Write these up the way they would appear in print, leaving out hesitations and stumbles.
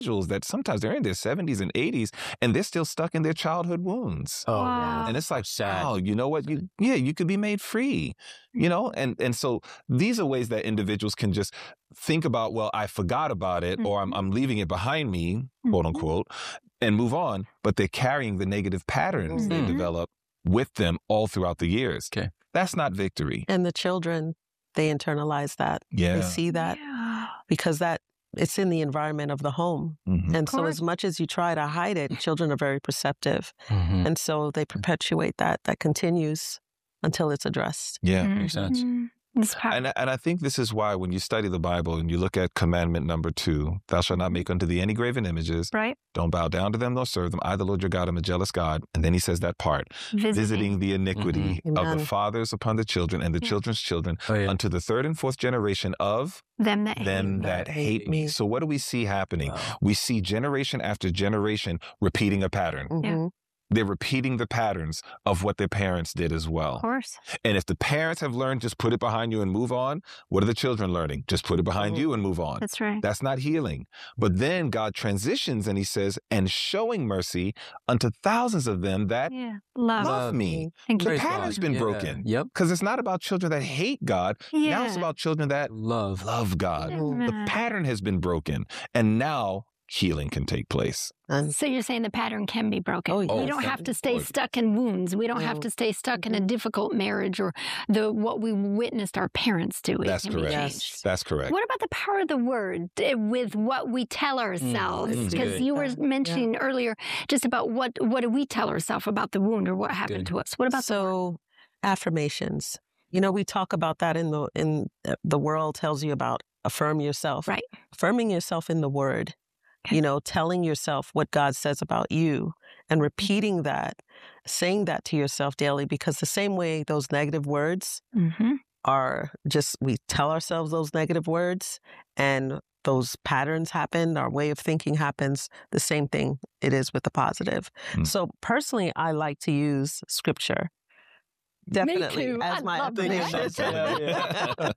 individuals that sometimes they're in their 70s and 80s and they're still stuck in their childhood wounds. Oh, Wow. And it's like, sad. wow, you know what? You could be made free, And so these are ways that individuals can just think about, well, I forgot about it, or I'm leaving it behind me, quote unquote, and move on. But they're carrying the negative patterns they develop with them all throughout the years. Okay. That's not victory. And the children, they internalize that. Yeah. They see that because it's in the environment of the home. Mhm. And so course. as much as you try to hide it, children are very perceptive. Mhm. And so they perpetuate that continues until it's addressed. Yeah. Makes sense. It's powerful. And I think this is why when you study the Bible and you look at commandment number 2, thou shalt not make unto thee any graven images. Right? Don't bow down to them nor serve them. I, the Lord your God, am a jealous God. And then he says that part, visiting the iniquity of the Amen. fathers upon the children and the children's children Oh, yeah. unto the 3rd and 4th generation of Them that them hate. that hate me. So what do we see happening? Wow. We see generation after generation repeating a pattern. Mhm. They're repeating the patterns of what their parents did as well. Of course. And if the parents have learned, just put it behind you and move on, what are the children learning? Just put it behind you and move on. That's right. That's not healing. But then God transitions and he says, and showing mercy unto thousands of them that Yeah. Love. love me. Thank you. The Praise pattern's God. been Yeah. broken. Yep. Because it's not about children that hate God. Now it's Yeah. about children that Love. love God. The Amen. pattern has been broken. And now healing can take place. And So you're saying the pattern can be broken. Oh, yeah. We don't have to stay stuck in wounds. We don't have to stay stuck in a difficult marriage or what we witnessed our parents do. It That's can be correct. changed. That's correct. What about the power of the word with what we tell ourselves? that's Because good. you were mentioning earlier just about what do we tell ourselves about the wound or what happened good. to us? What about so affirmations. We talk about that in the world tells you about affirm yourself. Right. Affirming yourself in the word. Telling yourself what God says about you and repeating that, saying that to yourself daily, because the same way those negative words Mm-hmm. are just, we tell ourselves those negative words and those patterns happen, our way of thinking happens, the same thing it is with the positive. Mm. So personally, I like to use scripture. Definitely too. as I my love that. affirmation.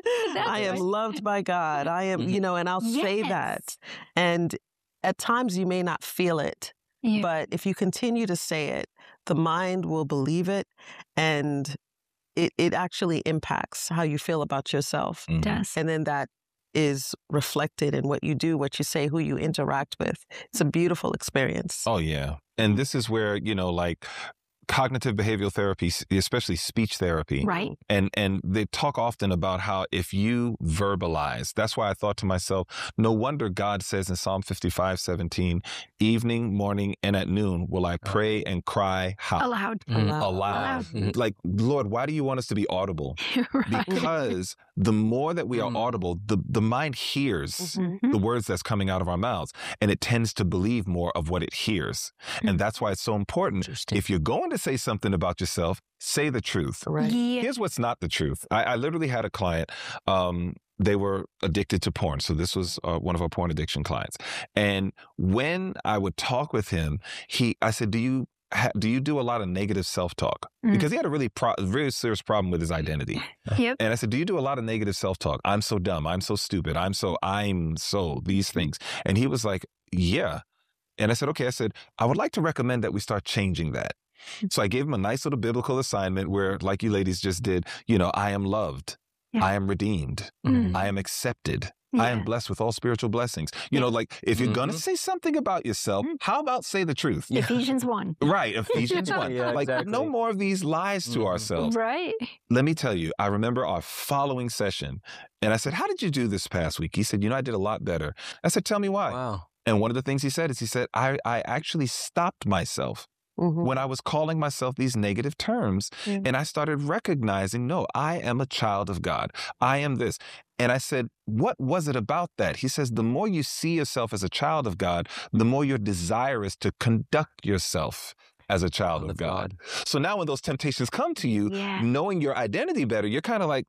I am loved by God. I am, and I'll say Yes. that. And at times you may not feel it, Yeah. but if you continue to say it, the mind will believe it, and it actually impacts how you feel about yourself. Mhm. does. And then that is reflected in what you do, what you say, who you interact with. It's a beautiful experience. Oh, yeah. And this is where, like cognitive behavioral therapy, especially speech therapy. Right. And they talk often about how if you verbalize, that's why I thought to myself, no wonder God says in Psalm 55:17, evening, morning, and at noon will I pray and cry how? Allowed. Aloud. Mhm. Like, Lord, why do you want us to be audible? Right. Because the more that we are audible, the mind hears Mhm. the words that's coming out of our mouths, and it tends to believe more of what it hears. And that's why it's so important. Interesting. If you're going to say something about yourself, say the truth. Right. Yeah. Here's what's not the truth. I literally had a client, they were addicted to porn. So this was one of our porn addiction clients. And when I would talk with him, I said, do you do a lot of negative self-talk? Because he had a really serious problem with his identity. Yep. And I said, do you do a lot of negative self-talk? I'm so dumb. I'm so stupid. I'm so these things. And he was like, yeah. And I said, okay. I said, I would like to recommend that we start changing that. So I gave him a nice little biblical assignment where, like you ladies just did, I am loved. Yeah. I am redeemed. Mm. I am accepted. I am Yeah. blessed with all spiritual blessings. Like if you're going to say something about yourself, how about say the truth? Ephesians 1. Right. Ephesians 1. Yeah, like exactly. no more of these lies to ourselves. Right. Let me tell you, I remember our following session and I said, how did you do this past week? He said, I did a lot better. I said, tell me why. Wow. And one of the things he said is I actually stopped myself Mhm. when I was calling myself these negative terms. And I started recognizing, no, I am a child of God. I am this. And I said, what was it about that? He says, the more you see yourself as a child of God, the more your desire is to conduct yourself as a child of God. So now when those temptations come to you, Yeah. knowing your identity better, you're kind of like,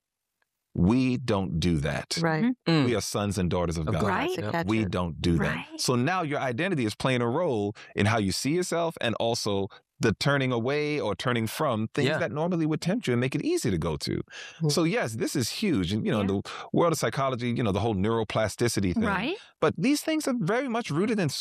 we don't do that. Right. We are sons and daughters of God. Right. To catch We it. don't do that. Right. So now your identity is playing a role in how you see yourself and also the turning away or turning from things that normally would tempt you and make it easy to go to. So yes, this is huge. And, in the world of psychology, the whole neuroplasticity thing. Right. But these things are very much rooted in